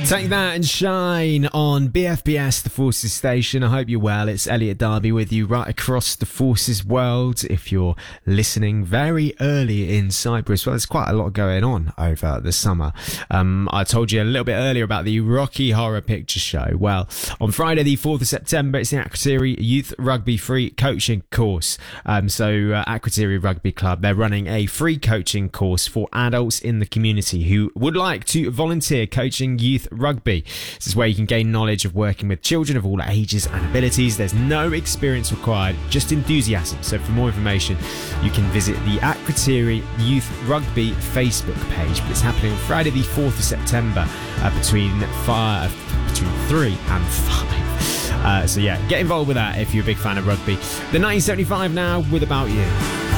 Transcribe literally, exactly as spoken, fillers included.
Take that and shine on B F B S, the Forces station. I hope you're well. It's Elliot Darby with you right across the Forces world. If you're listening very early in Cyprus, well, there's quite a lot going on over the summer. Um, I told you a little bit earlier about the Rocky Horror Picture Show. Well, on Friday the fourth of September, it's the Akrotiri Youth Rugby Free Coaching Course. Um, so uh, Akrotiri Rugby Club, they're running a free coaching course for adults in the community who would like to volunteer coaching youth rugby. This is where you can gain knowledge of working with children of all ages and abilities. There's no experience required, just enthusiasm. So for more information, you can visit the Akrotiri Youth Rugby Facebook page. But it's happening on Friday the fourth of September uh, between five, between three and five. Uh, so yeah, get involved with that if you're a big fan of rugby. The nineteen seventy-five now with About You.